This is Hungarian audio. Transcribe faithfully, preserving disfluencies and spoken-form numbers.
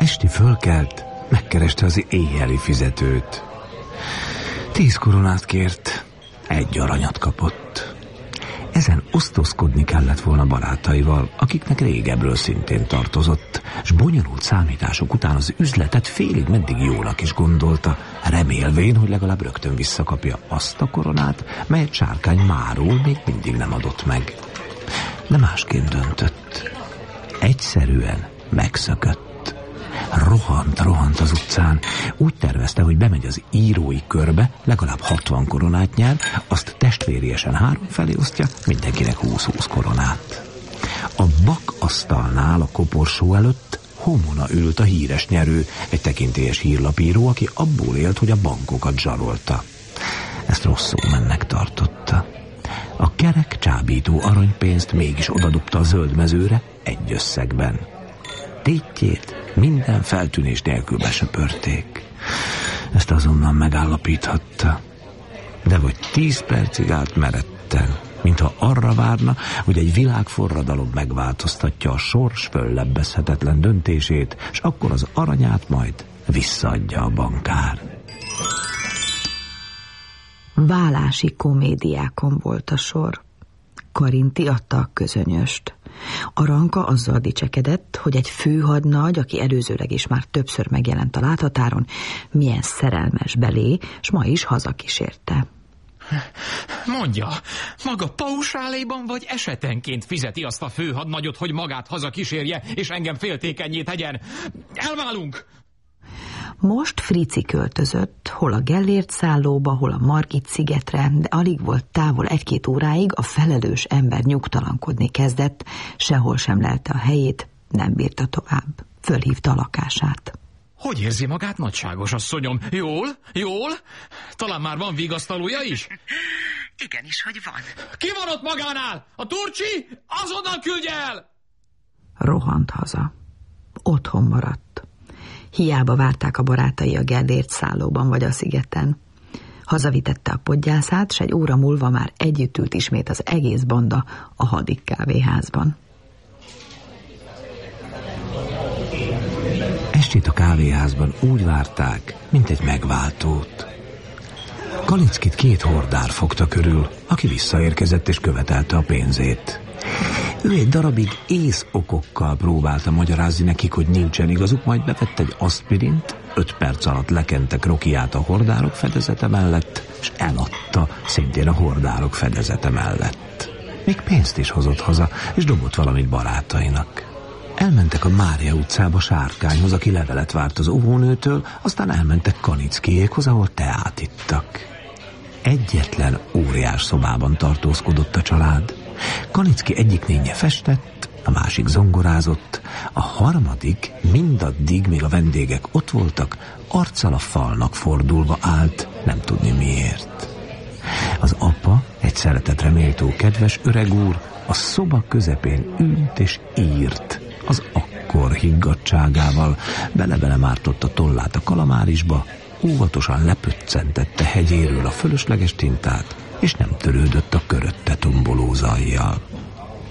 Esti fölkelt, megkereste az éjjeli fizetőt. Tíz koronát kért, egy aranyat kapott. Ezen osztozkodni kellett volna barátaival, akiknek régebről szintén tartozott, s bonyolult számítások után az üzletet félig meddig jónak is gondolta, remélvén, hogy legalább rögtön visszakapja azt a koronát, melyet Sárkány máról még mindig nem adott meg. De másként döntött. Egyszerűen megszökött. Rohant, rohant az utcán. Úgy tervezte, hogy bemegy az írói körbe, legalább hatvan koronát nyer, azt testvériesen három felé osztja, mindenkinek húsz-húsz koronát. A bakasztalnál a koporsó előtt Homona ült a híres nyerő, egy tekintélyes hírlapíró, aki abból élt, hogy a bankokat zsarolta. Ezt rosszul mennek tartotta. A kerek csábító aranypénzt mégis odadobta a zöld mezőre egy összegben. Tétjét minden feltűnés nélkül besöpörték. Ezt azonnal megállapíthatta. De vagy tíz percig állt meretten, mintha arra várna, hogy egy világforradalom megváltoztatja a sors föllebbezhetetlen döntését, és akkor az aranyát majd visszaadja a bankár. Válási komédiákon volt a sor. Karinti adta a közönyöst. Aranka azzal dicsekedett, hogy egy főhadnagy, aki előzőleg is már többször megjelent a láthatáron, milyen szerelmes belé, s ma is hazakísérte. Mondja, maga pausáléban vagy esetenként fizeti azt a főhadnagyot, hogy magát hazakísérje, és engem féltékennyé tegyen? Elválunk! Most Frici költözött, hol a Gellért szállóba, hol a Margit szigetre, de alig volt távol egy-két óráig, a felelős ember nyugtalankodni kezdett, sehol sem lelte a helyét, nem bírta tovább. Fölhívta a lakását. Hogy érzi magát, nagyságos asszonyom? Jól? Jól? Talán már van vigasztalója is? Igenis, hogy van. Ki van ott magánál? A Turcsi? Azonnal küldje el! Rohant haza. Otthon maradt. Hiába várták a barátai a Gellért szállóban vagy a szigeten. Hazavitette a podgyászát, s egy óra múlva már együtt ült ismét az egész banda a Hadik kávéházban. Estit a kávéházban úgy várták, mint egy megváltót. Kalickit két hordár fogta körül, aki visszaérkezett és követelte a pénzét. Ő egy darabig észokokkal próbálta magyarázni nekik, hogy nincsen igazuk, majd bevett egy aspirint, öt perc alatt lekentek Rokiát a hordárok fedezete mellett, és eladta szintén a hordárok fedezete mellett. Még pénzt is hozott haza, és dobott valamit barátainak. Elmentek a Mária utcába Sárkányhoz, aki levelet várt az óvónőtől, aztán elmentek Kanickiékhoz, ahol teát ittak. Egyetlen óriás szobában tartózkodott a család. Kanicki egyik nénye festett, a másik zongorázott, a harmadik mindaddig, míg a vendégek ott voltak, arccal a falnak fordulva állt, nem tudni miért. Az apa, egy szeretetre méltó kedves öreg úr, a szoba közepén ült és írt, az akkor higgadtságával, bele-bele mártotta tollát a kalamárisba, óvatosan lepöccentette hegyéről a fölösleges tintát, és nem törődött a körötte tomboló zajjal.